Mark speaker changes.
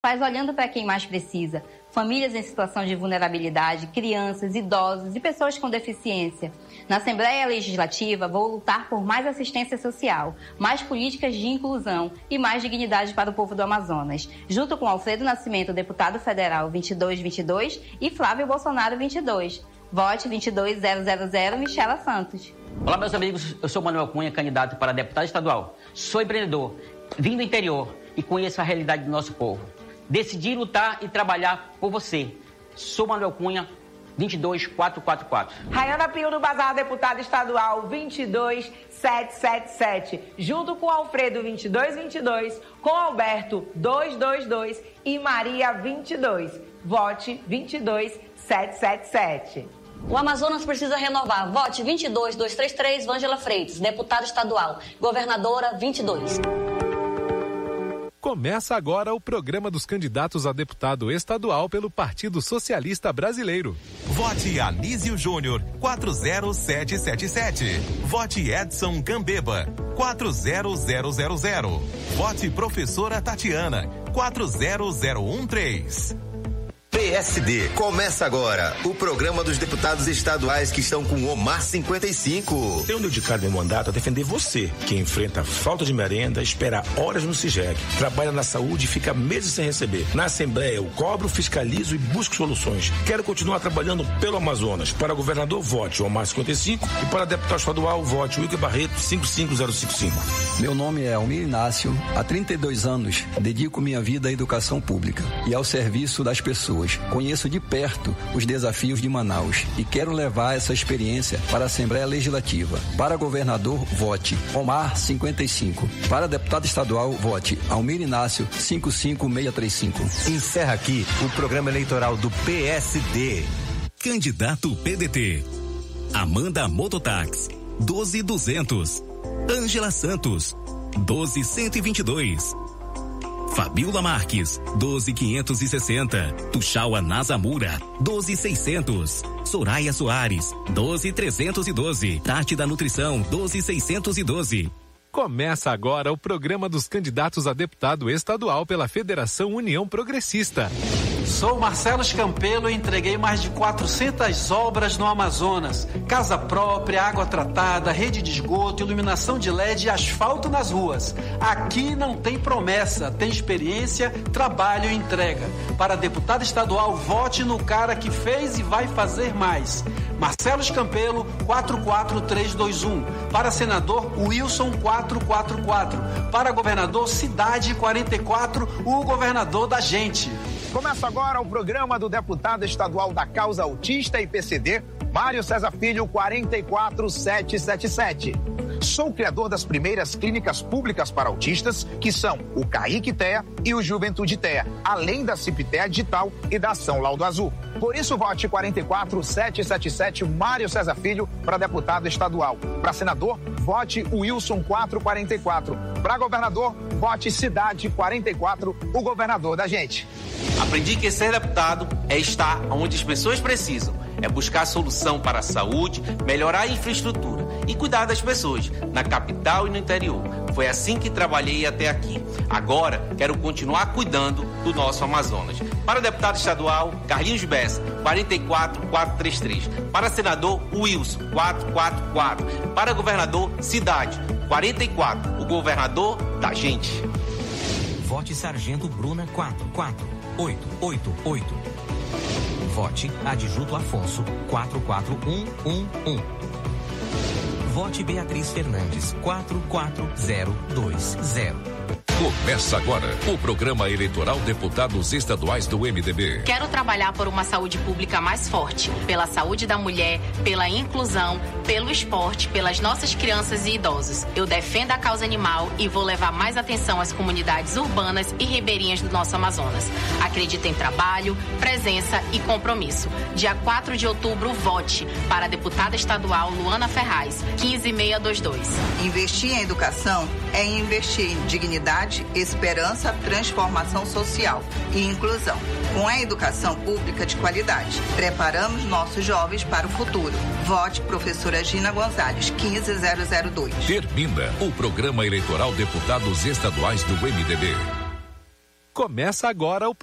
Speaker 1: Faz olhando para quem mais precisa, famílias em situação de vulnerabilidade, crianças, idosos e pessoas com deficiência. Na Assembleia Legislativa, vou lutar por mais assistência social, mais políticas de inclusão e mais dignidade para o povo do Amazonas, junto com Alfredo Nascimento, deputado federal 2222 e Flávio Bolsonaro 22. Vote 22000 Michela Santos.
Speaker 2: Olá, meus amigos, eu sou Manuel Cunha, candidato para deputado estadual. Sou empreendedor, vim do interior e conheço a realidade do nosso povo. Decidi lutar e trabalhar por você. Sou Manuel Cunha, 22444.
Speaker 3: Rayana Pinho do Bazar, deputada estadual 22777. Junto com Alfredo 2222, com Alberto 222 e Maria 22. Vote 22777.
Speaker 4: O Amazonas precisa renovar. Vote 22233, Vângela Freitas, deputada estadual. Governadora 22.
Speaker 5: Começa agora o programa dos candidatos a deputado estadual pelo Partido Socialista Brasileiro.
Speaker 6: Vote Anísio Júnior, 40777. Vote Edson Gambeba, 40000. Vote Professora Tatiana, 40013.
Speaker 7: PSD. Começa agora o programa dos deputados estaduais que estão com o Omar 55.
Speaker 8: Tenho dedicado meu mandato a defender você, que enfrenta falta de merenda, espera horas no SIGEC, trabalha na saúde e fica meses sem receber. Na Assembleia eu cobro, fiscalizo e busco soluções. Quero continuar trabalhando pelo Amazonas. Para governador, vote Omar 55 e para deputado estadual, vote Wilker Barreto 55055.
Speaker 9: Meu nome é Almir Inácio. Há 32 anos dedico minha vida à educação pública e ao serviço das pessoas. Conheço de perto os desafios de Manaus e quero levar essa experiência para a Assembleia Legislativa. Para governador, vote Omar 55. Para deputado estadual, vote Almir Inácio 55635.
Speaker 7: Encerra aqui o programa eleitoral do PSD.
Speaker 6: Candidato PDT. Amanda Mototax, 12200. Ângela Santos, 12122. Fabiola Marques, 12560. Tuxaua Nazamura, 12600. Soraya Soares, 12312. Tati da Nutrição, 12612.
Speaker 5: Começa agora o programa dos candidatos a deputado estadual pela Federação União Progressista.
Speaker 10: Sou Marcelo Escampelo e entreguei mais de 400 obras no Amazonas. Casa própria, água tratada, rede de esgoto, iluminação de LED e asfalto nas ruas. Aqui não tem promessa, tem experiência, trabalho e entrega. Para deputado estadual, vote no cara que fez e vai fazer mais. Marcelo Escampelo, 44321. Para senador, Wilson 444. Para governador, Cidade 44, o governador da gente.
Speaker 11: Começa agora o programa do deputado estadual da Causa Autista e PCD, Mário César Filho, 44777. Sou o criador das primeiras clínicas públicas para autistas, que são o CAIC TEA e o Juventude TEA, além da CIP-TEA Digital e da Ação Laudo Azul. Por isso, vote 44777 Mário César Filho para deputado estadual. Para senador, vote Wilson 444. Para governador, vote Cidade 44, o governador da gente.
Speaker 12: Aprendi que ser deputado é estar onde as pessoas precisam, é buscar solução para a saúde, melhorar a infraestrutura e cuidar das pessoas, na capital e no interior. Foi assim que trabalhei até aqui. Agora, quero continuar cuidando do nosso Amazonas. Para deputado estadual, Carlinhos Bessa, 44433. Para senador, Wilson, 444. Para governador, Cidade, 44. O governador da gente.
Speaker 13: Vote Sargento Bruna 44888. Vote Adjunto Afonso 44111. Vote Beatriz Fernandes 44020.
Speaker 6: Começa agora o programa eleitoral Deputados Estaduais do MDB.
Speaker 14: Quero trabalhar por uma saúde pública mais forte, pela saúde da mulher, pela inclusão, pelo esporte, pelas nossas crianças e idosos. Eu defendo a causa animal e vou levar mais atenção às comunidades urbanas e ribeirinhas do nosso Amazonas. Acredito em trabalho, presença e compromisso. Dia 4 de outubro, vote para a deputada estadual Luana Ferraz, 15622.
Speaker 15: Investir em educação é investir em dignidade, esperança, transformação social e inclusão. Com a educação pública de qualidade, preparamos nossos jovens para o futuro. Vote professora Gina Gonzalez, 15002.
Speaker 6: Termina o programa eleitoral Deputados Estaduais do MDB.
Speaker 5: Começa agora o